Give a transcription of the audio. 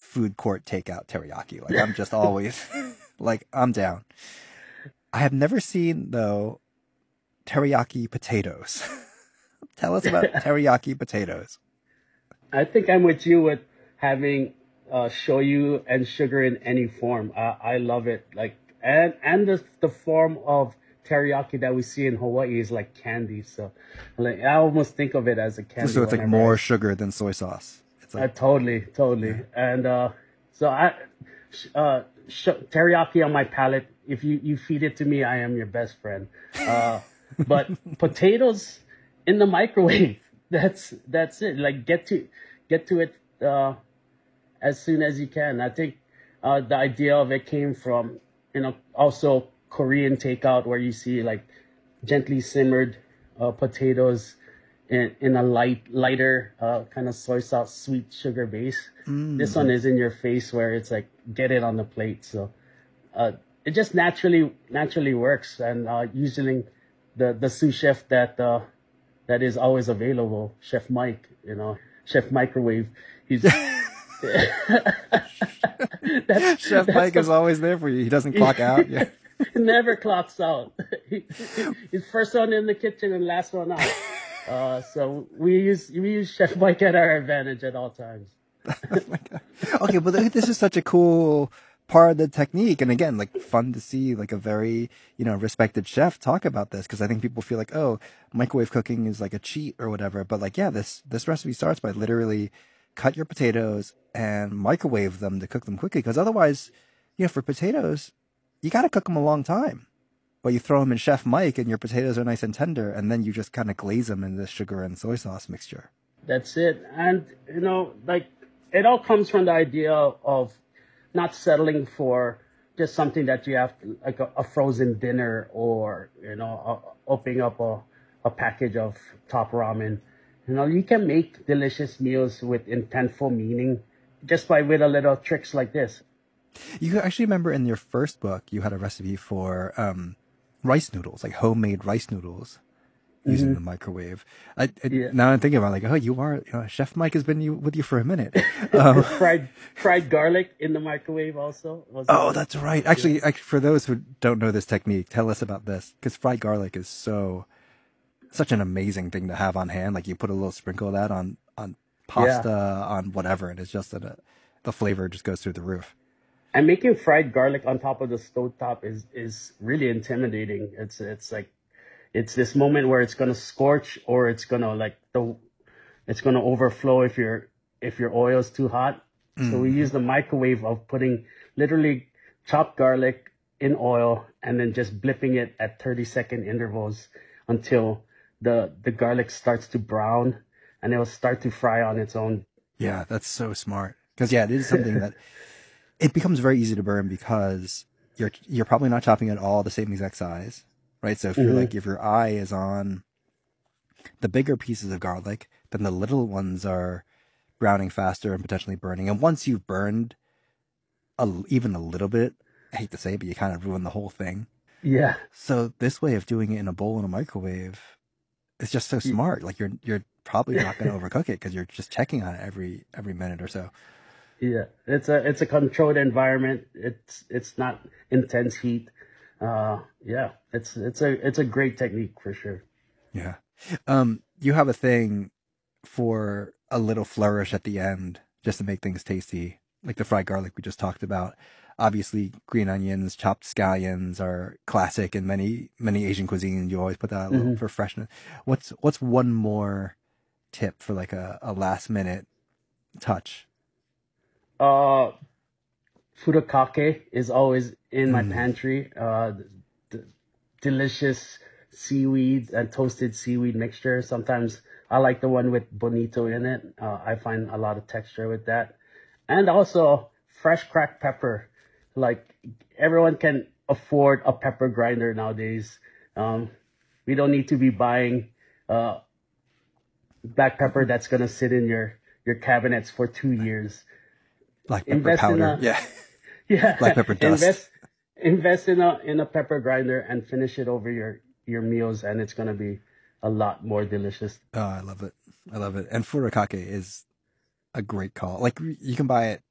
food court takeout teriyaki. Like I'm just always like I'm down. I have never seen though teriyaki potatoes. Tell us about teriyaki potatoes. I think I'm with you with having shoyu and sugar in any form. I love it. Like and the form of teriyaki that we see in Hawaii is like candy. So like I almost think of it as a candy So it's like whenever more sugar than soy sauce. It's like totally. yeah. And so teriyaki on my palate. If you feed it to me, I am your best friend. But potatoes in the microwave. That's it. Like get to it as soon as you can. I think the idea of it came from also Korean takeout where you see like gently simmered potatoes in a lighter kind of soy sauce sweet sugar base. This one is in your face where it's like get it on the plate. So it just naturally works, and usually the sous chef that is always available, Chef Mike, Chef Microwave. He's Chef Mike is always there for you. He doesn't clock out. Yeah. never clocks out. He's first one in the kitchen and last one out. So we use Chef Mike at our advantage at all times. Oh my God. Okay, but this is such a cool part of the technique, and again, like fun to see like a very respected chef talk about this, because I think people feel like, oh, microwave cooking is like a cheat or whatever, but like this recipe starts by literally cut your potatoes and microwave them to cook them quickly, because otherwise, for potatoes, you got to cook them a long time. But you throw them in Chef Mike and your potatoes are nice and tender, and then you just kind of glaze them in this sugar and soy sauce mixture. That's it. And, like it all comes from the idea of not settling for just something that you have to, like a frozen dinner or, opening up a package of top ramen. You can make delicious meals with intentful meaning just with a little tricks like this. You actually remember in your first book, you had a recipe for rice noodles, like homemade rice noodles using the microwave. Now I'm thinking about like, oh, you are, Chef Mike has been with you for a minute. Fried garlic in the microwave also. Oh, that's right. Actually, for those who don't know this technique, tell us about this, because fried garlic is such an amazing thing to have on hand. Like you put a little sprinkle of that on pasta, on whatever, and it's just the flavor just goes through the roof. And making fried garlic on top of the stovetop is really intimidating. It's like it's this moment where it's gonna scorch or it's gonna it's gonna overflow if your oil is too hot. So we use the microwave of putting literally chopped garlic in oil and then just blipping it at 30-second intervals until the garlic starts to brown and it will start to fry on its own. Yeah, that's so smart. Because it is something that it becomes very easy to burn because you're probably not chopping it all the same exact size, right? So if your eye is on the bigger pieces of garlic, then the little ones are browning faster and potentially burning. And once you've burned even a little bit, I hate to say it, but you kind of ruin the whole thing. Yeah. So this way of doing it in a bowl in a microwave is just so smart. Like you're probably not going to overcook it because you're just checking on it every minute or so. Yeah, it's a controlled environment. It's not intense heat. It's a great technique for sure. Yeah. You have a thing for a little flourish at the end just to make things tasty, like the fried garlic we just talked about. Obviously, green onions, chopped scallions are classic in many Asian cuisines. You always put that a little for freshness. What's one more tip for like a last minute touch? Furikake is always in my pantry. Delicious seaweed and toasted seaweed mixture. Sometimes I like the one with bonito in it. I find a lot of texture with that. And also fresh cracked pepper. Like everyone can afford a pepper grinder nowadays. We don't need to be buying black pepper that's going to sit in your cabinets for 2 years. Black pepper powder. Yeah. Black pepper dust. Invest in a pepper grinder and finish it over your meals, and it's going to be a lot more delicious. Oh, I love it. And furikake is a great call. Like you can buy it